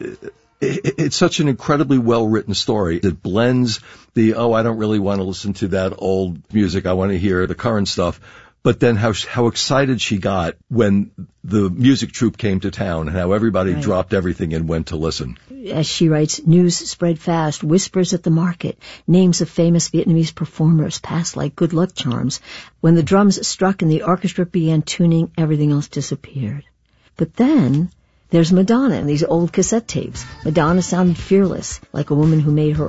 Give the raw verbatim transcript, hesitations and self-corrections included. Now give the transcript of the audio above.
it's such an incredibly well-written story. It blends the, oh, I don't really want to listen to that old music. I want to hear the current stuff. But then how how excited she got when the music troupe came to town and how everybody right. dropped everything and went to listen. As she writes, news spread fast, whispers at the market, names of famous Vietnamese performers passed like good luck charms. When the drums struck and the orchestra began tuning, everything else disappeared. But then there's Madonna and these old cassette tapes. Madonna sounded fearless, like a woman who made her